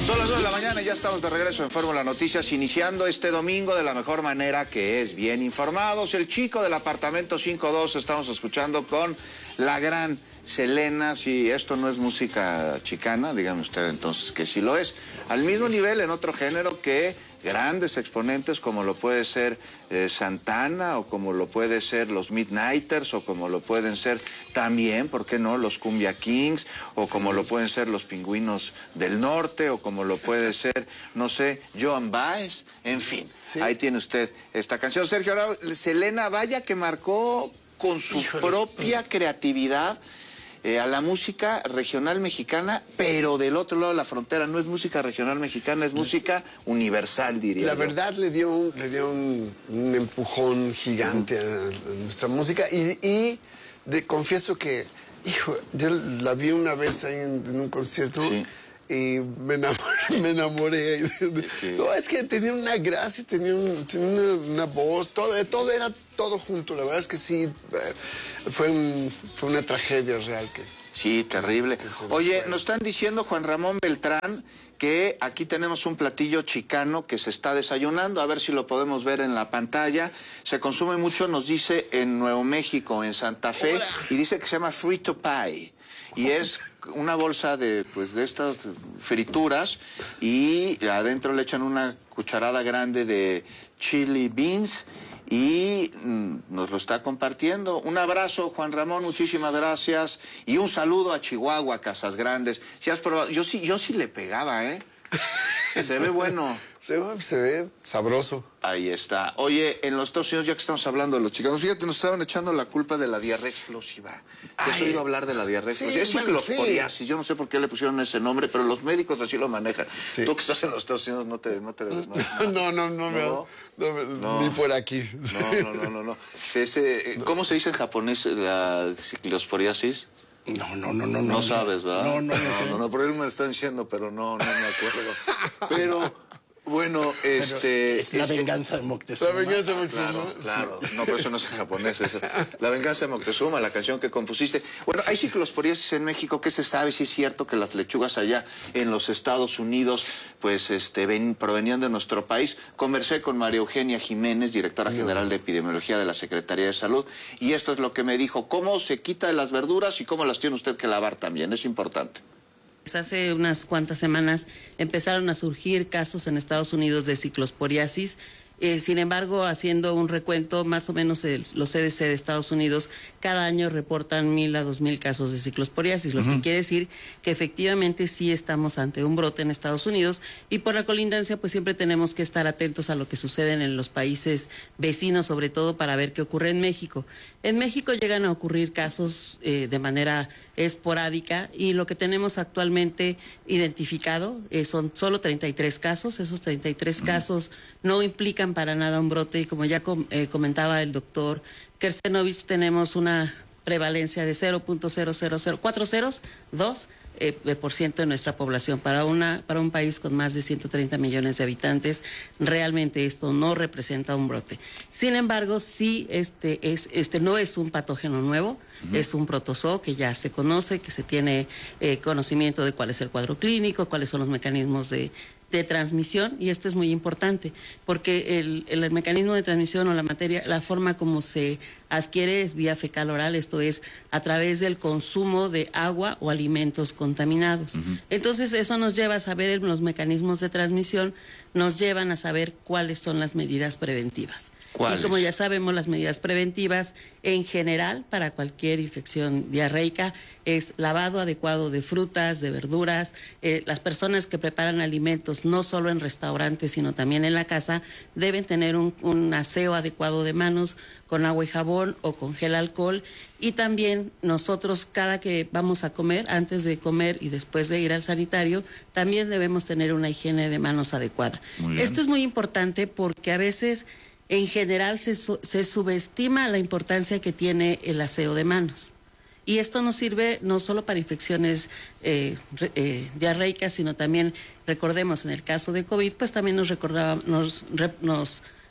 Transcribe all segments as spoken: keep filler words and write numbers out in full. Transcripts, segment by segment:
Son las dos de la mañana y ya estamos de regreso en Fórmula Noticias, iniciando este domingo de la mejor manera, que es bien informados. El chico del apartamento cinco dos estamos escuchando con la gran Selena. Si esto no es música chicana, dígame usted entonces que sí lo es. Al mismo nivel, en otro género, que grandes exponentes como lo puede ser eh, Santana, o como lo puede ser los Midnighters, o como lo pueden ser también, ¿por qué no?, los Cumbia Kings, o sí, como lo pueden ser los Pingüinos del Norte, o como lo puede ser, no sé, Joan Baez, en fin. Sí. Ahí tiene usted esta canción. Sergio, ahora Selena, vaya que marcó con su Híjole. propia creatividad Eh, a la música regional mexicana, pero del otro lado de la frontera. No es música regional mexicana, es música universal, diría La yo. verdad le dio un, le dio un, un empujón gigante uh-huh. a nuestra música y, y de, confieso que, hijo, yo la vi una vez ahí en, en un concierto. Sí. Y me enamoré, me enamoré. Sí. No, es que tenía una gracia, tenía, un, tenía una, una voz, todo, todo era todo junto. La verdad es que sí, fue, un, fue una tragedia real. Que, sí, terrible. Que Oye, nos están diciendo, Juan Ramón Beltrán, que aquí tenemos un platillo chicano que se está desayunando. A ver si lo podemos ver en la pantalla. Se consume mucho, nos dice, en Nuevo México, en Santa Fe. ¡Hola! Y dice que se llama frito pie. Y es una bolsa de, pues, de estas frituras, y adentro le echan una cucharada grande de chili beans y mm, nos lo está compartiendo. Un abrazo, Juan Ramón, muchísimas gracias, y un saludo a Chihuahua, Casas Grandes. Si has probado, yo sí, yo sí le pegaba, ¿eh? Se ve bueno. Se, se ve sabroso. Ahí está. Oye, en los Estados Unidos, ya que estamos hablando de los chicanos, fíjate, nos estaban echando la culpa de la diarrea explosiva. ¿Te has oído hablar de la diarrea sí, explosiva? Es bueno, ciclosporiasis. Sí. Yo no sé por qué le pusieron ese nombre, pero los médicos así lo manejan. Sí. Tú que estás en los Estados Unidos no te... No, te, no, no, no, no, no, no, no, no, ni por aquí. No, no, no, no. no. Ese, ¿Cómo se dice en japonés la ciclosporiasis? No, no, no, no. No, no sabes, ¿verdad? No, no, no. No, no, no, por él me lo están diciendo, pero no, no me acuerdo. Pero... Bueno, este... Es la es, venganza de Moctezuma. La venganza de Moctezuma. Claro, claro. Sí. No, pero eso no es en japonés. Eso. La venganza de Moctezuma, la canción que compusiste. Bueno, hay ciclosporiasis en México. ¿Qué se sabe? Si es cierto que las lechugas allá en los Estados Unidos, pues, este, ven, provenían de nuestro país. Conversé con María Eugenia Jiménez, directora general de Epidemiología de la Secretaría de Salud, y esto es lo que me dijo. ¿Cómo se quita de las verduras y cómo las tiene usted que lavar también? Es importante. Hace unas cuantas semanas empezaron a surgir casos en Estados Unidos de ciclosporiasis. Eh, sin embargo, haciendo un recuento, más o menos el, los C D C de Estados Unidos cada año reportan mil a dos mil casos de ciclosporiasis, lo uh-huh. que quiere decir que efectivamente sí estamos ante un brote en Estados Unidos, y por la colindancia pues siempre tenemos que estar atentos a lo que sucede en los países vecinos, sobre todo para ver qué ocurre en México. En México llegan a ocurrir casos eh, de manera esporádica, y lo que tenemos actualmente identificado eh, son solo treinta y tres casos. Esos treinta y tres uh-huh. casos no implican para nada un brote, y como ya com eh, comentaba el doctor Kersenovich, tenemos una prevalencia de cero punto cero cero cero cuatro ceros dos eh, por ciento de nuestra población. Para una para un país con más de ciento treinta millones de habitantes, realmente esto no representa un brote. Sin embargo, sí, este es este no es un patógeno nuevo, uh-huh. es un protozoo que ya se conoce, que se tiene eh, conocimiento de cuál es el cuadro clínico, cuáles son los mecanismos de de transmisión, y esto es muy importante porque el, el, el mecanismo de transmisión, o la materia, la forma como se adquiere es vía fecal oral, esto es a través del consumo de agua o alimentos contaminados. Uh-huh. Entonces eso nos lleva a saber los mecanismos de transmisión, nos llevan a saber cuáles son las medidas preventivas. ¿Cuáles? Y como ya sabemos, las medidas preventivas en general para cualquier infección diarreica es lavado adecuado de frutas, de verduras. Eh, las personas que preparan alimentos, no solo en restaurantes, sino también en la casa, deben tener un, un aseo adecuado de manos con agua y jabón o con gel alcohol. Y también nosotros, cada que vamos a comer, antes de comer y después de ir al sanitario, también debemos tener una higiene de manos adecuada. Esto es muy importante porque a veces, en general, se, su se subestima la importancia que tiene el aseo de manos. Y esto nos sirve no solo para infecciones eh, eh, diarreicas, sino también, recordemos, en el caso de COVID, pues también nos recordaba, nos, re, nos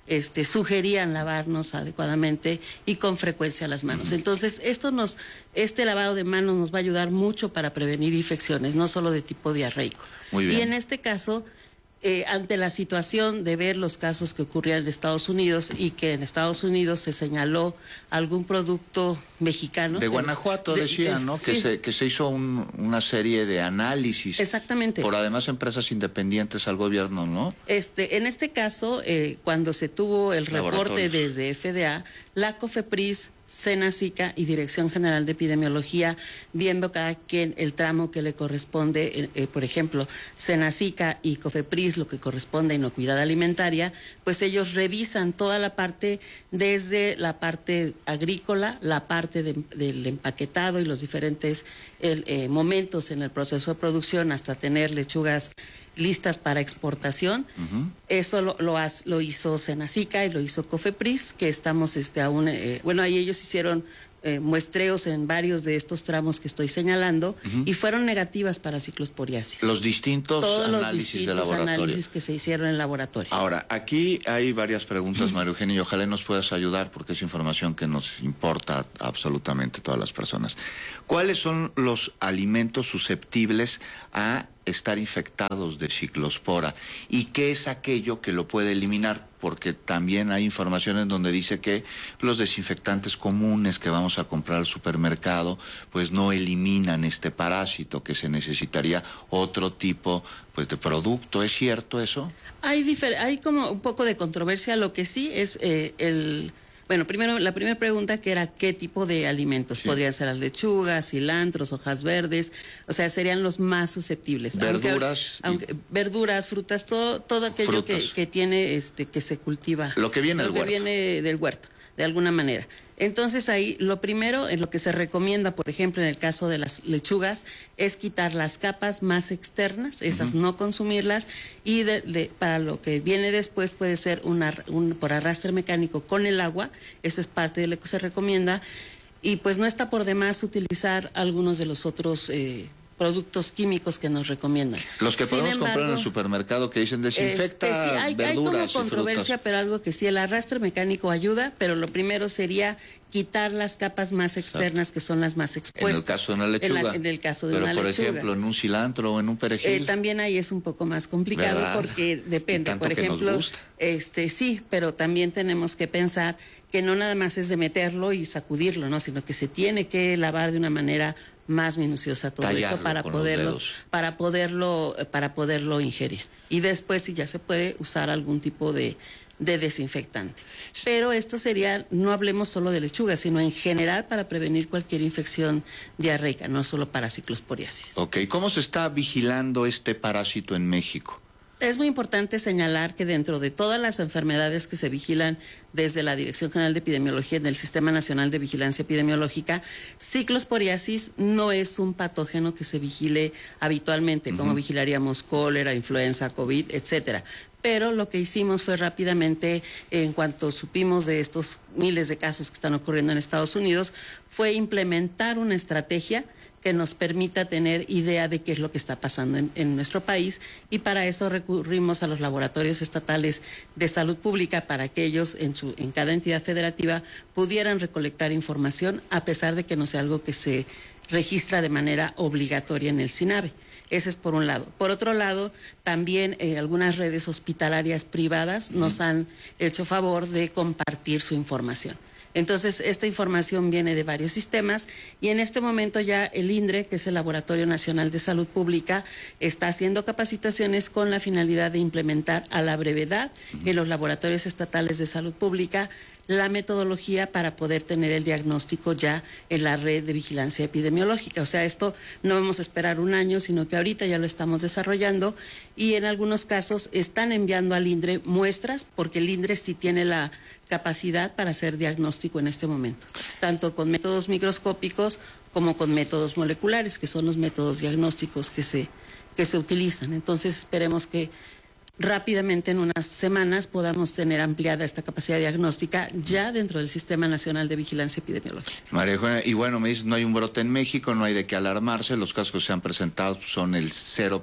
este, sugerían lavarnos adecuadamente y con frecuencia las manos. Entonces, esto nos, este lavado de manos nos va a ayudar mucho para prevenir infecciones, no solo de tipo diarreico. Muy bien. Y en este caso, eh, ante la situación de ver los casos que ocurrían en Estados Unidos y que en Estados Unidos se señaló algún producto mexicano. De Guanajuato, de, decían, de, ¿no? Sí. Que, se, que se hizo un, una serie de análisis. Exactamente. Por además empresas independientes al gobierno, ¿no? Este, en este caso, eh, cuando se tuvo el reporte desde F D A, la COFEPRIS, Senacica y Dirección General de Epidemiología, viendo cada quien el tramo que le corresponde, eh, eh, por ejemplo, Senacica y COFEPRIS, lo que corresponde a inocuidad alimentaria, pues ellos revisan toda la parte, desde la parte agrícola, la parte de, del empaquetado y los diferentes el, eh, momentos en el proceso de producción, hasta tener lechugas listas para exportación. Uh-huh. Eso lo, lo, has, lo hizo Senacica y lo hizo COFEPRIS, que estamos este, aún, eh, bueno, ahí ellos hicieron eh, muestreos en varios de estos tramos que estoy señalando, uh-huh, y fueron negativas para ciclosporiasis. Los distintos Todos análisis los distintos de laboratorio. análisis que se hicieron en laboratorio. Ahora, aquí hay varias preguntas, María Eugenia, y ojalá nos puedas ayudar porque es información que nos importa a absolutamente todas las personas. ¿Cuáles son los alimentos susceptibles a estar infectados de ciclospora? ¿Y qué es aquello que lo puede eliminar? Porque también hay información en donde dice que los desinfectantes comunes que vamos a comprar al supermercado pues no eliminan este parásito, que se necesitaría otro tipo pues de producto. ¿Es cierto eso? Hay, difer- hay como un poco de controversia. Lo que sí es eh, el... Bueno, primero, la primera pregunta que era qué tipo de alimentos. Sí. Podrían ser las lechugas, cilantros, hojas verdes, o sea, serían los más susceptibles. Verduras. Aunque, aunque, verduras, frutas, todo, todo aquello que, que tiene, este, que se cultiva. Lo que viene del huerto. Lo que viene del huerto, de alguna manera. Entonces ahí lo primero, en lo que se recomienda, por ejemplo, en el caso de las lechugas, es quitar las capas más externas, esas uh-huh, no consumirlas, y de, de, para lo que viene después puede ser una, un, por arrastre mecánico con el agua, eso es parte de lo que se recomienda, y pues no está por demás utilizar algunos de los otros eh, productos químicos que nos recomiendan. Los que podemos Sin embargo, comprar en el supermercado que dicen desinfecta este, sí, hay, verduras hay como controversia, y pero algo que sí, el arrastre mecánico ayuda, pero lo primero sería quitar las capas más externas, exacto, que son las más expuestas. En el caso de una lechuga. En, la, en el caso de pero una por lechuga. ejemplo, en un cilantro o en un perejil. Eh, también ahí es un poco más complicado, ¿verdad? Porque depende. Por ejemplo, este sí, pero también tenemos que pensar que no nada más es de meterlo y sacudirlo, ¿no? Sino que se tiene que lavar de una manera más minuciosa todo Tallarlo esto para poderlo, para poderlo, para poderlo ingerir. Y después sí ya se puede usar algún tipo de, de desinfectante. Pero esto sería, no hablemos solo de lechuga, sino en general para prevenir cualquier infección diarreica, no solo para ciclosporiasis. Ok, ¿cómo se está vigilando este parásito en México? Es muy importante señalar que dentro de todas las enfermedades que se vigilan desde la Dirección General de Epidemiología en el Sistema Nacional de Vigilancia Epidemiológica, ciclosporiasis no es un patógeno que se vigile habitualmente, uh-huh, como vigilaríamos cólera, influenza, COVID, etcétera. Pero lo que hicimos fue rápidamente, en cuanto supimos de estos miles de casos que están ocurriendo en Estados Unidos, fue implementar una estrategia que nos permita tener idea de qué es lo que está pasando en, en nuestro país, y para eso recurrimos a los laboratorios estatales de salud pública para que ellos en, su, en cada entidad federativa pudieran recolectar información, a pesar de que no sea algo que se registra de manera obligatoria en el SINAVE. Ese es por un lado. Por otro lado, también eh, algunas redes hospitalarias privadas uh-huh, nos han hecho favor de compartir su información. Entonces, esta información viene de varios sistemas y en este momento ya el INDRE, que es el Laboratorio Nacional de Salud Pública, está haciendo capacitaciones con la finalidad de implementar a la brevedad uh-huh, en los laboratorios estatales de salud pública la metodología para poder tener el diagnóstico ya en la red de vigilancia epidemiológica. O sea, esto no vamos a esperar un año, sino que ahorita ya lo estamos desarrollando y en algunos casos están enviando al INDRE muestras, porque el INDRE sí tiene la capacidad para hacer diagnóstico en este momento, tanto con métodos microscópicos como con métodos moleculares, que son los métodos diagnósticos que se, que se utilizan. Entonces esperemos que rápidamente en unas semanas podamos tener ampliada esta capacidad diagnóstica ya dentro del Sistema Nacional de Vigilancia Epidemiológica. María Eugenia, y bueno, me dices, no hay un brote en México, no hay de qué alarmarse, los casos que se han presentado son el cero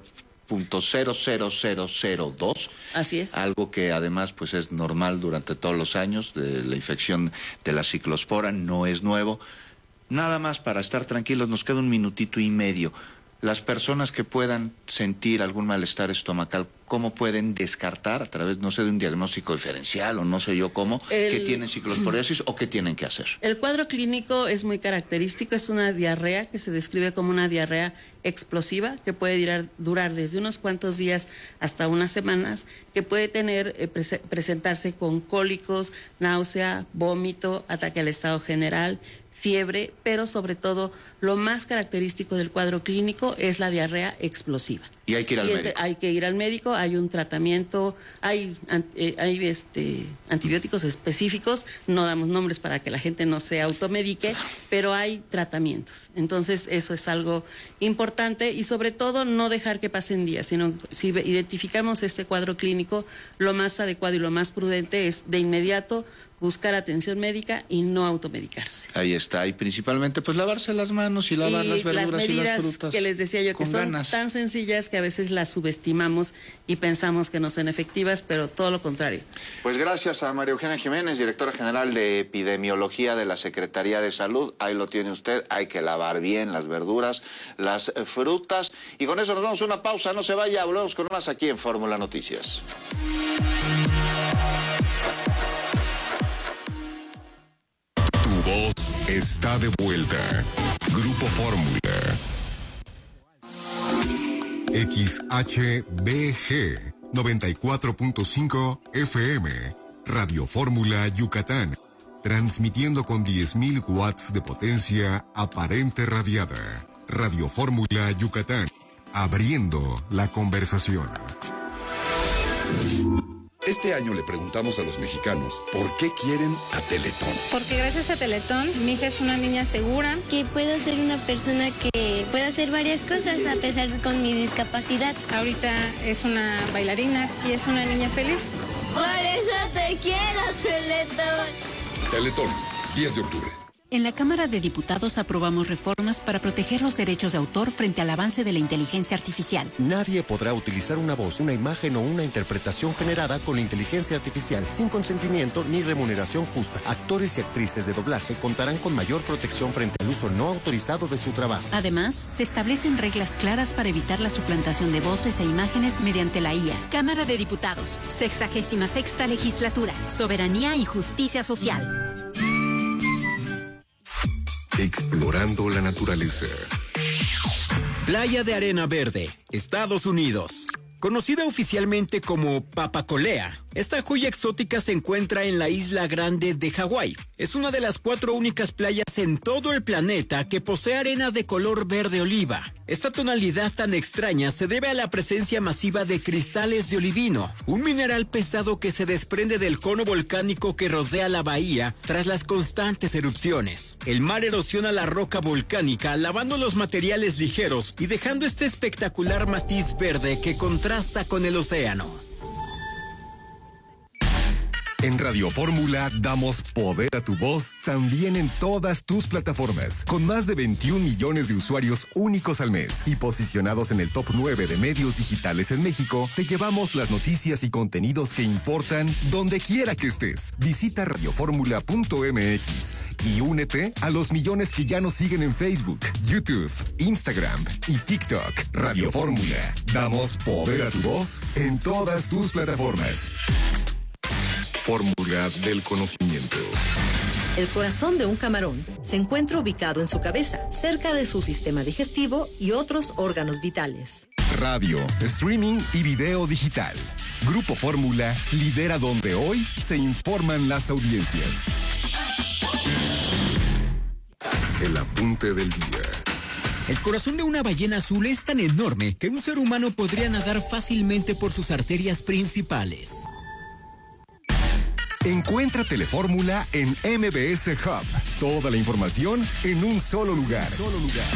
punto cero cero cero cero dos. Así es. Algo que además pues es normal durante todos los años, de la infección de la ciclospora, no es nuevo. Nada más para estar tranquilos, nos queda un minutito y medio. Las personas que puedan sentir algún malestar estomacal, ¿cómo pueden descartar a través, no sé, de un diagnóstico diferencial o no sé yo cómo, el, que tienen ciclosporiasis o qué tienen que hacer? El cuadro clínico es muy característico, es una diarrea que se describe como una diarrea explosiva que puede durar, durar desde unos cuantos días hasta unas semanas, que puede tener eh, pre presentarse con cólicos, náusea, vómito, ataque al estado general, fiebre, pero sobre todo lo más característico del cuadro clínico es la diarrea explosiva. Y hay que ir al y médico. Hay que ir al médico, hay un tratamiento, hay, eh, hay este, antibióticos específicos, no damos nombres para que la gente no se automedique, pero hay tratamientos. Entonces eso es algo importante y sobre todo no dejar que pasen días, sino si identificamos este cuadro clínico, lo más adecuado y lo más prudente es de inmediato buscar atención médica y no automedicarse. Ahí está, y principalmente pues lavarse las manos y lavar y las verduras las medidas y las frutas que les decía yo que son ganas. tan sencillas que a veces las subestimamos y pensamos que no son efectivas, pero todo lo contrario. Pues gracias a María Eugenia Jiménez, directora general de Epidemiología de la Secretaría de Salud. Ahí lo tiene usted, hay que lavar bien las verduras, las frutas. Y con eso nos vamos a una pausa, no se vaya, volvemos con más aquí en Fórmula Noticias. Tu voz está de vuelta. Grupo Fórmula. X H B G noventa y cuatro punto cinco F M. Radio Fórmula Yucatán. Transmitiendo con diez mil watts de potencia aparente radiada. Radio Fórmula Yucatán. Abriendo la conversación. Este año le preguntamos a los mexicanos por qué quieren a Teletón. Porque gracias a Teletón, mi hija es una niña segura. Que puedo ser una persona que puede hacer varias cosas a pesar de con mi discapacidad. Ahorita es una bailarina y es una niña feliz. Por eso te quiero, Teletón. Teletón, diez de octubre. En la Cámara de Diputados aprobamos reformas para proteger los derechos de autor frente al avance de la inteligencia artificial. Nadie podrá utilizar una voz, una imagen o una interpretación generada con la inteligencia artificial sin consentimiento ni remuneración justa. Actores y actrices de doblaje contarán con mayor protección frente al uso no autorizado de su trabajo. Además, se establecen reglas claras para evitar la suplantación de voces e imágenes mediante la I A. Cámara de Diputados, sexagésima sexta legislatura, soberanía y justicia social. Explorando la naturaleza. Playa de Arena Verde, Estados Unidos. Conocida oficialmente como Papacolea, esta joya exótica se encuentra en la Isla Grande de Hawái. Es una de las cuatro únicas playas en todo el planeta que posee arena de color verde oliva. Esta tonalidad tan extraña se debe a la presencia masiva de cristales de olivino, un mineral pesado que se desprende del cono volcánico que rodea la bahía tras las constantes erupciones. El mar erosiona la roca volcánica, lavando los materiales ligeros y dejando este espectacular matiz verde que contrasta con el océano. En Radio Fórmula damos poder a tu voz también en todas tus plataformas, con más de veintiún millones de usuarios únicos al mes y posicionados en el top nueve de medios digitales en México. Te llevamos las noticias y contenidos que importan donde quiera que estés. Visita radio fórmula punto m x y únete a los millones que ya nos siguen en Facebook, YouTube, Instagram y TikTok. Radio Fórmula, damos poder a tu voz en todas tus plataformas. Fórmula del conocimiento. El corazón de un camarón se encuentra ubicado en su cabeza, cerca de su sistema digestivo y otros órganos vitales. Radio, streaming y video digital. Grupo Fórmula lidera donde hoy se informan las audiencias. El apunte del día. El corazón de una ballena azul es tan enorme que un ser humano podría nadar fácilmente por sus arterias principales. Encuentra Telefórmula en M B S Hub. Toda la información en un solo lugar. Solo lugar.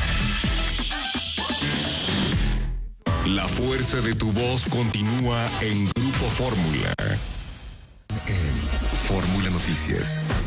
La fuerza de tu voz continúa en Grupo Fórmula. En Fórmula Noticias.